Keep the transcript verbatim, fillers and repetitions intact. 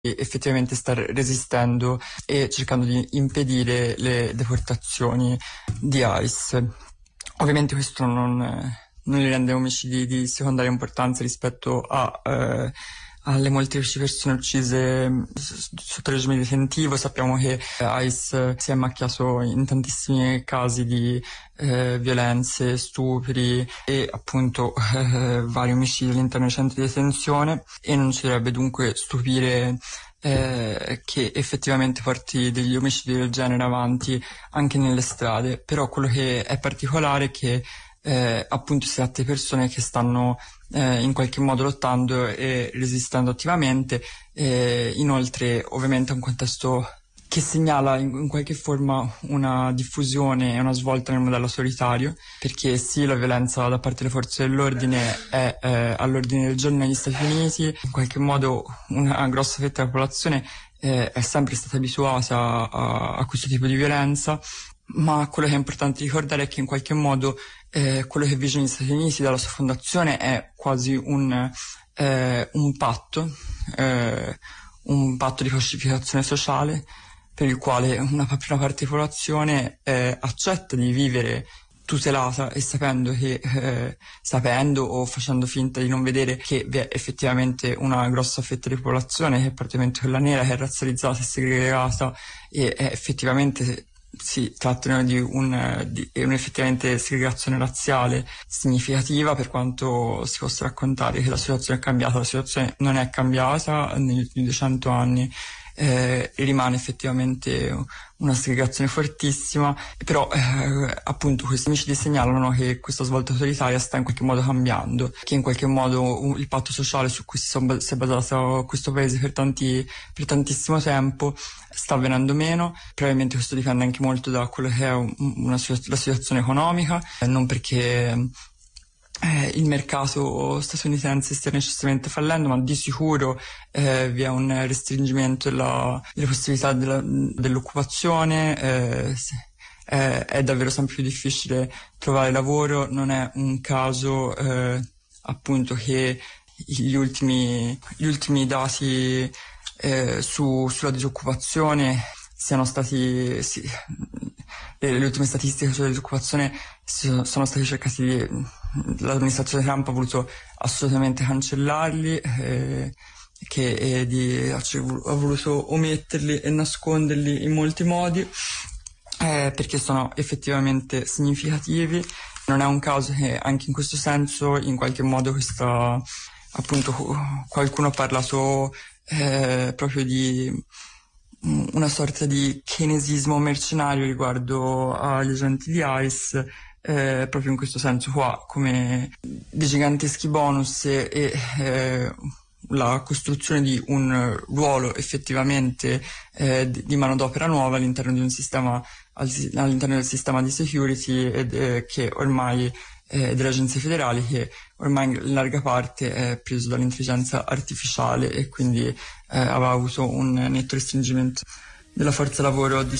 effettivamente sta resistendo e cercando di impedire le deportazioni di ICE. Ovviamente questo non, non li rende omicidi di secondaria importanza rispetto a eh, alle molteplici persone uccise sotto il regime detentivo. Sappiamo che ICE si è macchiato in tantissimi casi di eh, violenze, stupri e appunto eh, vari omicidi all'interno dei centri di detenzione, e non ci dovrebbe dunque stupire eh, che effettivamente porti degli omicidi del genere avanti anche nelle strade. Però quello che è particolare è che eh, appunto si tratta di persone che stanno Eh, in qualche modo lottando e resistendo attivamente. Eh, inoltre ovviamente è un contesto che segnala in, in qualche forma una diffusione e una svolta nel modello autoritario, perché sì, la violenza da parte delle forze dell'ordine è eh, all'ordine del giorno negli Stati Uniti. In qualche modo una grossa fetta della popolazione eh, è sempre stata abituata a, a questo tipo di violenza, ma quello che è importante ricordare è che in qualche modo eh, quello che vige negli Stati Uniti dalla sua fondazione è quasi un, eh, un patto, eh, un patto di pacificazione sociale, per il quale una, una parte della popolazione eh, accetta di vivere tutelata e sapendo che eh, sapendo o facendo finta di non vedere che vi è effettivamente una grossa fetta di popolazione che è praticamente quella nera, che è razzializzata e segregata, e è effettivamente si trattano di, un, di un'effettivamente segregazione razziale significativa. Per quanto si possa raccontare che la situazione è cambiata, la situazione non è cambiata negli ultimi duecento anni, eh, rimane effettivamente una segregazione fortissima. Però eh, appunto questi omicidi segnalano che questa svolta autoritaria sta in qualche modo cambiando, che in qualche modo un, il patto sociale su cui si, son, si è basato questo paese per, tanti, per tantissimo tempo sta avvenendo meno. Probabilmente questo dipende anche molto da quello che è una, la situazione economica, eh, non perché Eh, il mercato statunitense stia necessariamente fallendo, ma di sicuro eh, vi è un restringimento della, delle possibilità della, dell'occupazione, eh, eh, è davvero sempre più difficile trovare lavoro. Non è un caso eh, appunto che gli ultimi, gli ultimi dati eh, su, sulla disoccupazione siano stati sì, le, le ultime statistiche sulla disoccupazione sono stati cercati di, l'amministrazione Trump ha voluto assolutamente cancellarli, eh, che eh, di, ha voluto ometterli e nasconderli in molti modi, eh, perché sono effettivamente significativi. Non è un caso che anche in questo senso in qualche modo questa, appunto, qualcuno ha parlato eh, proprio di una sorta di keynesismo mercenario riguardo agli agenti di ICE, eh, proprio in questo senso qua, come dei giganteschi bonus e, e eh, la costruzione di un ruolo effettivamente eh, di manodopera nuova all'interno di un sistema, all'interno del sistema di security ed, eh, che ormai eh, delle agenzie federali, che ormai in larga parte è preso dall'intelligenza artificiale, e quindi eh, aveva avuto un netto restringimento della forza lavoro di